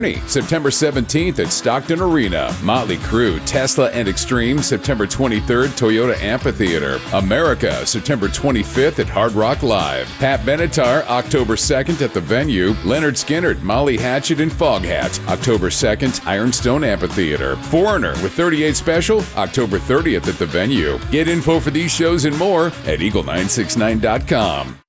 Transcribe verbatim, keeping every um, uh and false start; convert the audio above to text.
September seventeenth at Stockton Arena. Motley Crue, Tesla and Extreme, September twenty-third, Toyota Amphitheater. America, September twenty-fifth at Hard Rock Live. Pat Benatar, October second at the Venue. Leonard Skinner, Molly Hatchet and Foghat, October second, Ironstone Amphitheater. Foreigner with thirty-eight Special, October thirtieth at the Venue. Get info for these shows and more at eagle nine six nine dot com.